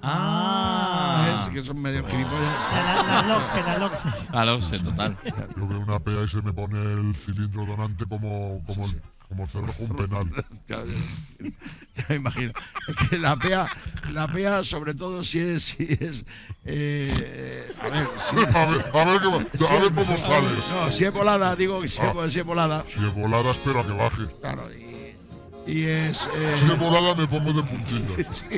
Ah. ¿Ves? Que son medio gilipollas. La LOXE. A lo sé, total. Yo veo una pea y se me pone el cilindro donante como el cerrojo un penal. Claro, ya me imagino. Es que la pea, sobre todo si es a ver, A ver cómo sale. No, si es volada, digo que si es volada. Si es volada, espero a que baje. Claro, y es. Si es volada, me pongo de puntilla. Sí.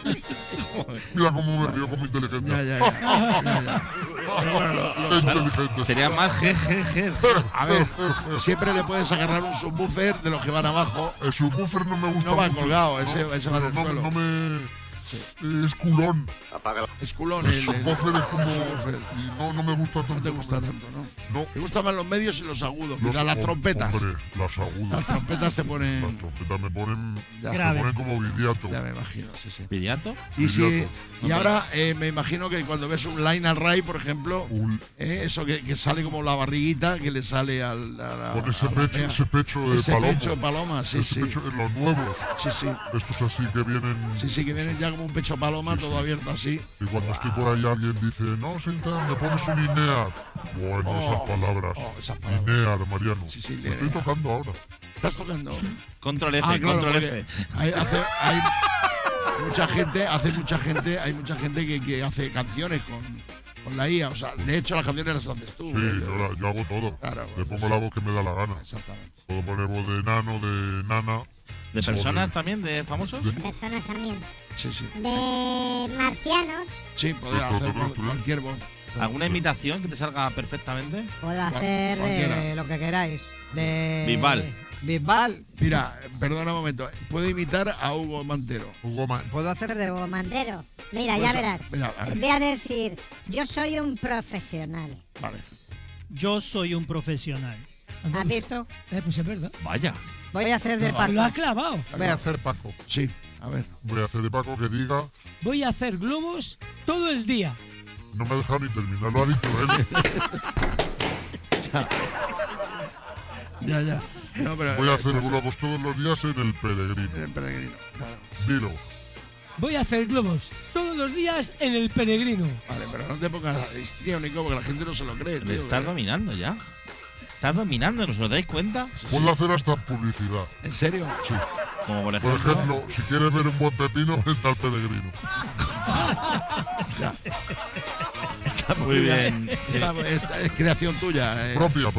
Mira cómo me río como inteligente. Ya. Pero bueno, Inteligente. Sería más jejeje. a ver, siempre le puedes agarrar un subwoofer de los que van abajo. El subwoofer no me gusta. No va mucho. colgado, ese va del no, suelo. No me. Es culón. Es culón El subwoofer es como. subwoofer. Y no me gusta tanto. No te gusta tanto, ¿no? No. Te gustan más los medios y los agudos. Mira, las trompetas. Hombre, las agudas. Las trompetas te ponen. Las trompetas me ponen. Ya. Me Grave. ponen como viriato. Ya me imagino, sí. ¿Viriato? Y ahora me imagino que cuando ves un line al ray, por ejemplo, eso que sale como la barriguita que le sale Con ese pecho de ese paloma. pecho de paloma, sí. Pecho, los nuevos. Sí. Estos así que vienen. Sí, que vienen ya como un pecho paloma, todo abierto así. Y cuando estoy por ahí alguien dice, no, Sintán, me pones un INEAR. Bueno, esas palabras. Esas palabras. INEAR, Mariano. Sí, Lo estoy tocando ahora. ¿Estás tocando? Control F, Claro, control porque F. hay mucha gente que hace canciones con la IA. O sea, de hecho, las canciones las haces tú. Sí, yo hago todo. Claro, Le pongo la voz que me da la gana. Exactamente. Puedo poner voz de nano, de nana. ¿De personas también? ¿De famosos? Personas también. Sí. De marcianos. Sí, podría hacer cualquier voz. ¿Alguna imitación que te salga perfectamente? Puedo hacer cualquiera. lo que queráis. De Bisbal. Mira, perdona un momento. Puedo imitar a Hugo Mantero. Puedo hacer de Hugo Mantero. Mira, Pues, ya verás. mira, a ver. Voy a decir, yo soy un profesional. Vale. Yo soy un profesional. ¿Has visto? Pues es verdad. Vaya. Voy a hacer de Paco. Lo has clavado. Voy a hacer Paco. Sí, a ver. Voy a hacer de Paco que diga. Voy a hacer globos todo el día. No me ha dejado ni terminar, lo ha dicho él. Ya. No, pero, Voy a hacer globos todos los días en el peregrino. En el peregrino, claro. Dilo. Voy a hacer globos todos los días en el peregrino. Vale, pero no te pongas histriónico porque la gente no se lo cree. Le tío, estás dominando ya. Estás dominando, ¿nos lo dais cuenta? Puedo hacer hasta publicidad. ¿En serio? Sí. Como por Por ejemplo. ejemplo, si quieres ver un buen pepino, está el peregrino. Ya. Está muy bien. Sí. Es creación tuya. Propia.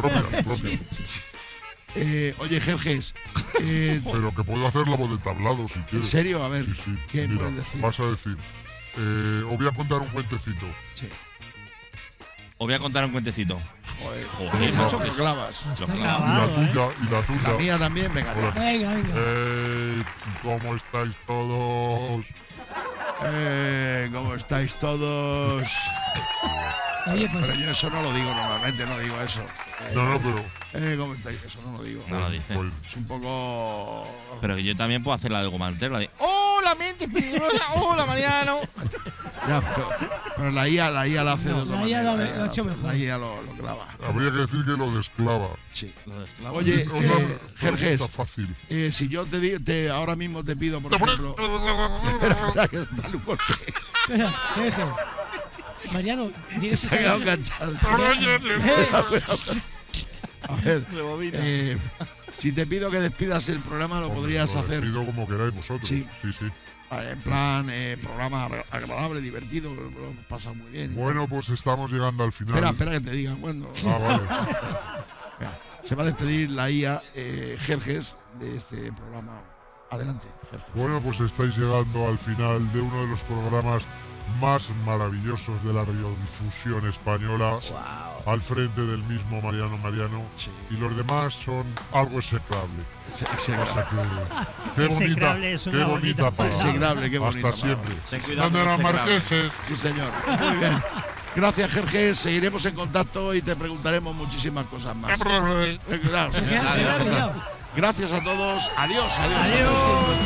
Oye, Jerjes. Pero que puedo hacer la voz de tablado si ¿En quieres. serio? A ver, Sí. ¿qué Mira, puedes decir? vas a decir. Os voy a contar un cuentecito. Sí. Os voy a contar un cuentecito. Joder, macho, lo clavas. Lo Y clavo. la tuya. La mía también, venga. Hola. Venga. ¿Cómo estáis todos? ¿Cómo estáis todos? Oye, pues Pero yo eso no lo digo normalmente, no digo eso. No, pero. ¿Cómo estáis? Eso no lo digo. No lo dice. Pues, Es un poco. Pero que yo también puedo hacer la de Hugo Mantero, la de ¡Hola, mente peligrosa! ¡Hola, Mariano! Ya, pero la IA la hace de otra la IA manera. lo ha hecho mejor. La IA lo clava. habría que decir que lo desclava. Sí. Lo de esclavo. Oye, Jerjes, Está fácil. si yo ahora mismo te pido, por ejemplo. Espera, que está un corte. espera, deje. Mariano, tienes que Se ha quedado saber. enganchado. A ver, si te pido que despidas el programa, lo podrías Lo hacer. despido como queráis vosotros. Sí. Sí. En plan, programa agradable, divertido, lo hemos pasado muy bien. Bueno, pues estamos llegando al final. Espera que te diga cuándo. Vale. Venga, se va a despedir la IA Jerjes de este programa. Adelante, Jerjes. Bueno, pues estáis llegando al final de uno de los programas más maravillosos de la radiodifusión española. Al frente del mismo Mariano. Sí. Y los demás son algo execrable. Qué Execrable es una bonita palabra. Execrable, qué bonita Hasta siempre. Ten cuidado Anda con los execrable. marqueses. Sí, señor. Muy bien. Gracias, Jerjes. Seguiremos en contacto y te preguntaremos muchísimas cosas más. Cuidado, señor. Se me ha pillado. Gracias a todos. Adiós. Adiós.